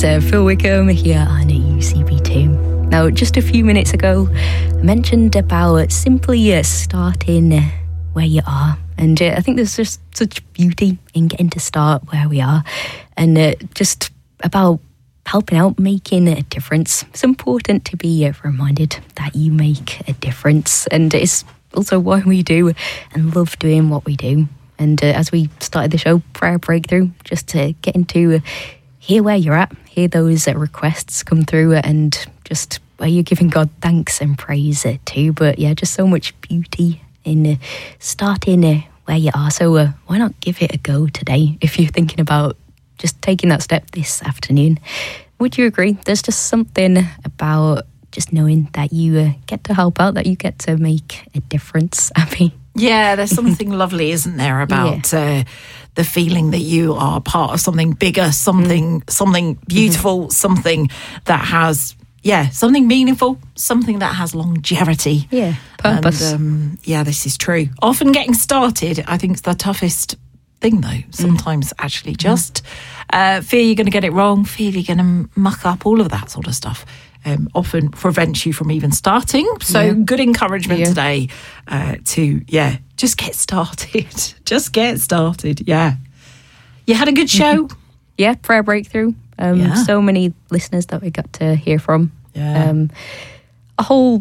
Phil Wickham here on UCB2. Now, just a few minutes ago, I mentioned about simply starting where you are. And I think there's just such beauty in getting to start where we are. And just about helping out, making a difference. It's important to be reminded that you make a difference. And it's also why we do and love doing what we do. And as we started the show, Prayer Breakthrough, just to get into hear where you're at, hear those requests come through, and just where you're giving God thanks and praise too. But yeah, just so much beauty in starting where you are. So why not give it a go today if you're thinking about just taking that step this afternoon? Would you agree? There's just something about just knowing that you get to help out, that you get to make a difference, Abby. Yeah, there's something lovely, isn't there, about the feeling that you are part of something bigger, something beautiful, something that has, something meaningful, something that has longevity. Yeah, purpose. And, this is true. Often getting started, I think, is the toughest thing, though. Sometimes actually just fear you're going to get it wrong, fear you're going to muck up, all of that sort of stuff. Often prevents you from even starting. So good encouragement today to, just get started. Just get started, You had a good show? Yeah, Prayer Breakthrough. So many listeners that we got to hear from. A whole,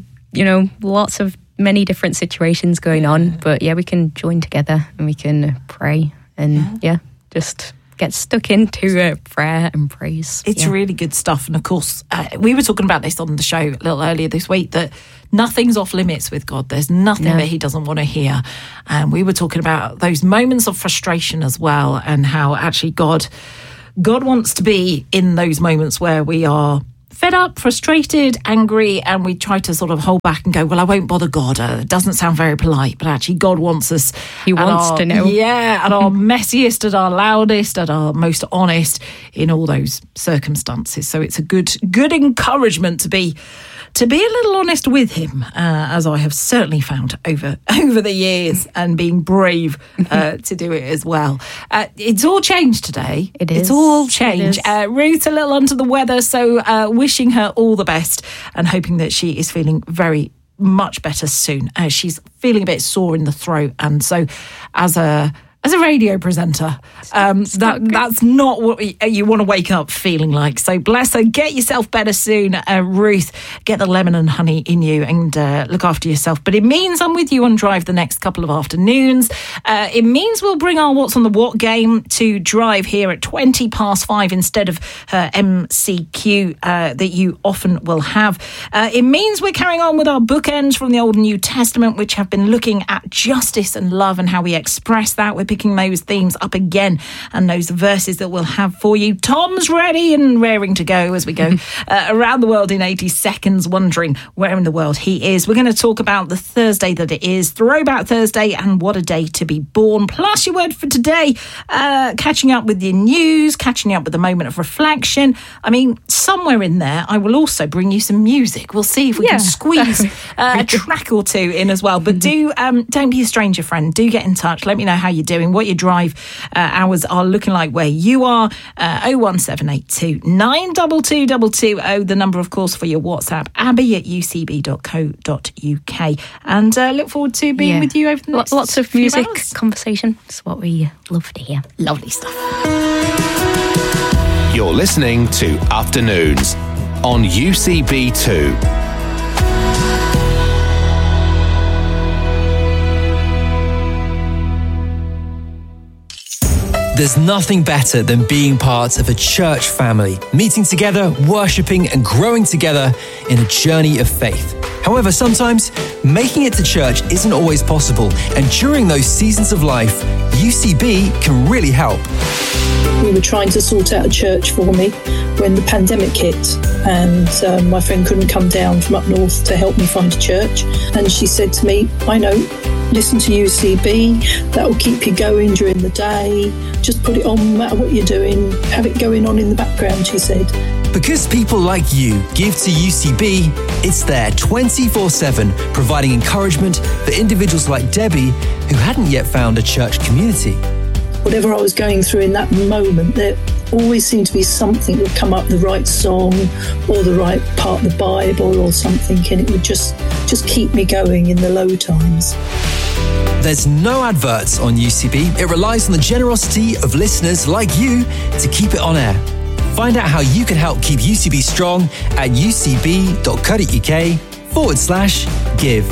lots of many different situations going on. But we can join together and we can pray and just get stuck into prayer and praise. It's really good stuff. And of course, we were talking about this on the show a little earlier this week, that nothing's off limits with God. There's nothing that he doesn't want to hear. And we were talking about those moments of frustration as well, and how actually God wants to be in those moments where we are fed up, frustrated, angry, and we try to sort of hold back and go, well, I won't bother God. It doesn't sound very polite, but actually God wants us. He wants to know. Yeah, at our messiest, at our loudest, at our most honest in all those circumstances. So it's a good encouragement to be a little honest with him, as I have certainly found over the years, and being brave to do it as well. It's all changed today. It is. It's all changed. Ruth's a little under the weather, so wishing her all the best and hoping that she is feeling very much better soon. She's feeling a bit sore in the throat, and so as a radio presenter, that's not what you want to wake up feeling like. So bless her. Get yourself better soon, Ruth. Get the lemon and honey in you and look after yourself. But it means I'm with you on Drive the next couple of afternoons. It means we'll bring our What's on the What game to Drive here at 5:20 instead of her MCQ that you often will have. It means we're carrying on with our bookends from the Old and New Testament, which have been looking at justice and love and how we express that. We're picking those themes up again and those verses that we'll have for you. Tom's ready and raring to go as we go around the world in 80 seconds, wondering where in the world he is. We're going to talk about the Thursday that it is, Throwback Thursday, and what a day to be born. Plus your word for today, catching up with your news, catching up with a moment of reflection. I mean, somewhere in there, I will also bring you some music. We'll see if we can squeeze a track or two in as well. But don't be a stranger, friend. Do get in touch. Let me know how you're doing, what your drive hours are looking like where you are. 01782 922 220, the number, of course, for your WhatsApp, abby@ucb.co.uk. And look forward to being with you over the next lots of music conversation. It's what we love to hear. Lovely stuff. You're listening to Afternoons on UCB2. There's nothing better than being part of a church family, meeting together, worshipping and growing together in a journey of faith. However, sometimes making it to church isn't always possible, and during those seasons of life, UCB can really help. We were trying to sort out a church for me when the pandemic hit, and my friend couldn't come down from up north to help me find a church, and she said to me, I know, listen to UCB, that will keep you going during the day, just put it on no matter what you're doing, have it going on in the background, she said. Because people like you give to UCB, it's there 24/7, providing encouragement for individuals like Debbie who hadn't yet found a church community. Whatever I was going through in that moment, always seemed to be something would come up, the right song or the right part of the Bible or something, and it would just keep me going in the low times. There's no adverts on UCB. It relies on the generosity of listeners like you to keep it on air. Find out how you can help keep UCB strong at ucb.co.uk/give.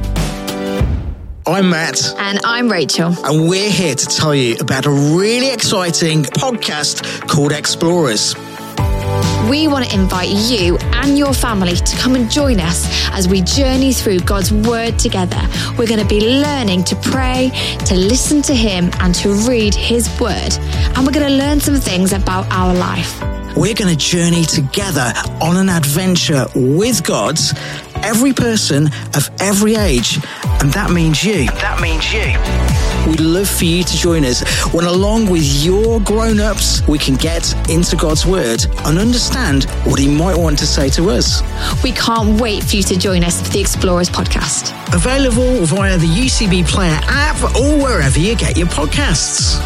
I'm Matt. And I'm Rachel. And we're here to tell you about a really exciting podcast called Explorers. We want to invite you and your family to come and join us as we journey through God's Word together. We're going to be learning to pray, to listen to Him, and to read His Word. And we're going to learn some things about our life. We're going to journey together on an adventure with God, every person of every age. And that means you. We'd love for you to join us when, along with your grown-ups, we can get into God's Word and understand what He might want to say to us. We can't wait for you to join us for the Explorers podcast. Available via the UCB Player app or wherever you get your podcasts.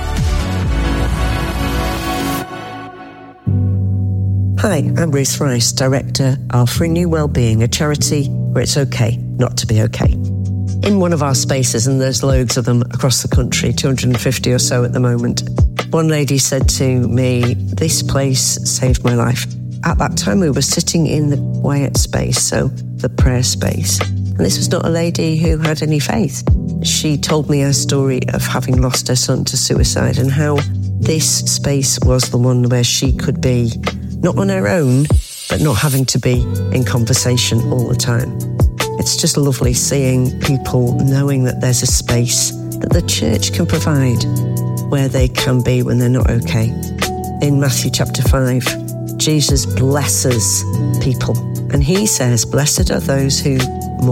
Hi, I'm Ruth Rice, Director of Renew Wellbeing, a charity where it's okay not to be okay. In one of our spaces, and there's loads of them across the country, 250 or so at the moment, one lady said to me, "This place saved my life." At that time, we were sitting in the quiet space, so the prayer space. And this was not a lady who had any faith. She told me her story of having lost her son to suicide and how this space was the one where she could be not on her own, but not having to be in conversation all the time. It's just lovely seeing people knowing that there's a space that the church can provide where they can be when they're not okay. In Matthew chapter 5, Jesus blesses people, and he says, "Blessed are those who